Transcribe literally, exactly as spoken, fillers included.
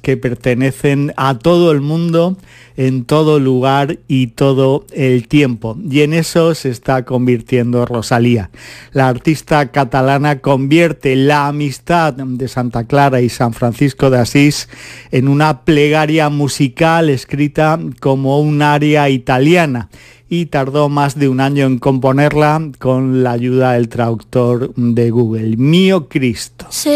que pertenecen a todo el mundo, en todo lugar y todo el tiempo. Y en eso se está convirtiendo Rosalía. La artista catalana convierte la amistad de Santa Clara y San Francisco de Asís en una plegaria musical escrita como un aria italiana, y tardó más de un año en componerla con la ayuda del traductor de Google. Mio Cristo. Sí.